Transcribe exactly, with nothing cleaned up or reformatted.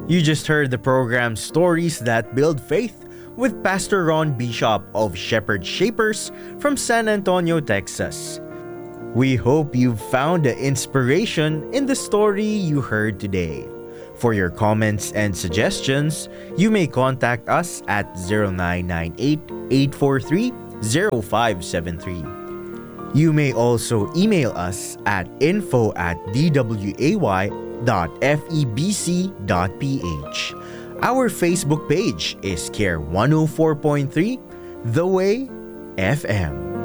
You just heard the program Stories That Build Faith with Pastor Ron Bishop of Shepherd Shapers from San Antonio, Texas. We hope you've found the inspiration in the story you heard today. For your comments and suggestions, you may contact us at zero nine nine eight, eight four three, zero five seven three. You may also email us at info at d w a y dot f e b c dot p h. Our Facebook page is Care one oh four point three The Way F M.